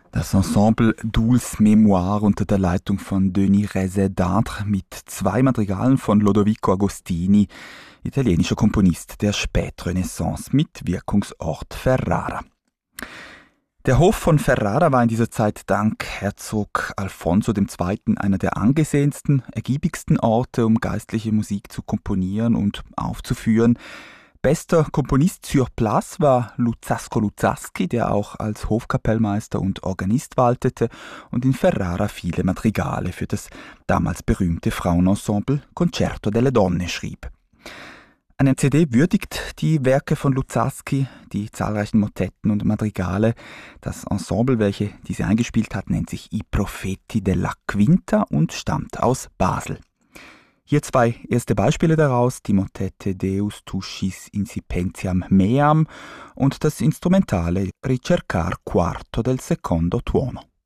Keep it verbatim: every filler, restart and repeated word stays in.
Das Ensemble Dulce Mémoire unter der Leitung von Denis Rezet-D'Intre mit zwei Madrigalen von Lodovico Agostini, italienischer Komponist der Spätrenaissance mit Wirkungsort Ferrara. Der Hof von Ferrara war in dieser Zeit dank Herzog Alfonso der Zweite. Einer der angesehensten, ergiebigsten Orte, um geistliche Musik zu komponieren und aufzuführen. Bester Komponist sur place war Luzzasco Luzzaschi, der auch als Hofkapellmeister und Organist waltete und in Ferrara viele Madrigale für das damals berühmte Frauenensemble Concerto delle Donne schrieb. Eine C D würdigt die Werke von Luzzaschi, die zahlreichen Motetten und Madrigale. Das Ensemble, welche diese eingespielt hat, nennt sich I Profeti della Quinta und stammt aus Basel. Hier zwei erste Beispiele daraus, die Motette Deus tuschis incipentiam meam und das instrumentale Ricercar quarto del secondo tuono.